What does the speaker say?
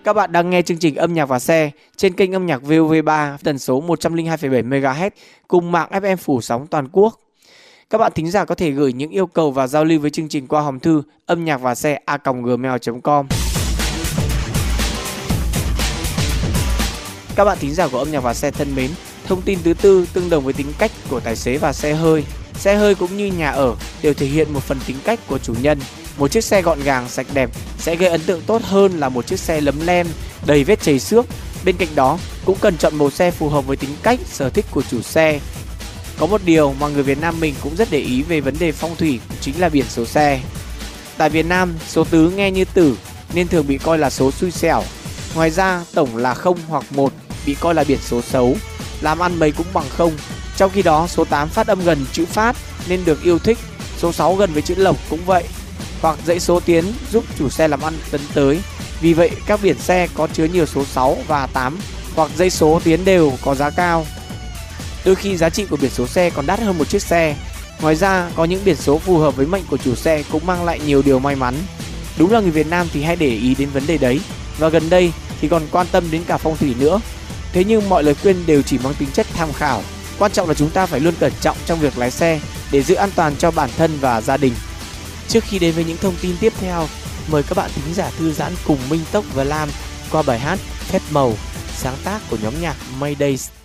Các bạn đang nghe chương trình âm nhạc và xe trên kênh âm nhạc VOV3 tần số 102,7 MHz cùng mạng FM phủ sóng toàn quốc. Các bạn thính giả có thể gửi những yêu cầu và giao lưu với chương trình qua hòm thư âm nhạc và xe a@gmail.com. Các bạn thính giả của âm nhạc và xe thân mến, thông tin thứ tư tương đồng với tính cách của tài xế và xe hơi. Xe hơi cũng như nhà ở đều thể hiện một phần tính cách của chủ nhân. Một chiếc xe gọn gàng, sạch đẹp sẽ gây ấn tượng tốt hơn là một chiếc xe lấm lem, đầy vết chày xước. Bên cạnh đó, cũng cần chọn màu xe phù hợp với tính cách, sở thích của chủ xe. Có một điều mà người Việt Nam mình cũng rất để ý về vấn đề phong thủy chính là biển số xe. Tại Việt Nam, số tứ nghe như tử nên thường bị coi là số xui xẻo. Ngoài ra, tổng là 0 hoặc 1 bị coi là biển số xấu, làm ăn mấy cũng bằng không. Trong khi đó, số 8 phát âm gần chữ phát nên được yêu thích, số 6 gần với chữ lộc cũng vậy. Hoặc dãy số tiến giúp chủ xe làm ăn tấn tới. Vì vậy, các biển xe có chứa nhiều số 6 và 8 hoặc dãy số tiến đều có giá cao. Đôi khi giá trị của biển số xe còn đắt hơn một chiếc xe. Ngoài ra, có những biển số phù hợp với mệnh của chủ xe cũng mang lại nhiều điều may mắn. Đúng là người Việt Nam thì hay để ý đến vấn đề đấy, và gần đây thì còn quan tâm đến cả phong thủy nữa. Thế nhưng mọi lời khuyên đều chỉ mang tính chất tham khảo. Quan trọng là chúng ta phải luôn cẩn trọng trong việc lái xe để giữ an toàn cho bản thân và gia đình. Trước khi đến với những thông tin tiếp theo, mời các bạn thính giả thư giãn cùng Minh Tốc và Lam qua bài hát Phép Màu, sáng tác của nhóm nhạc Maydays.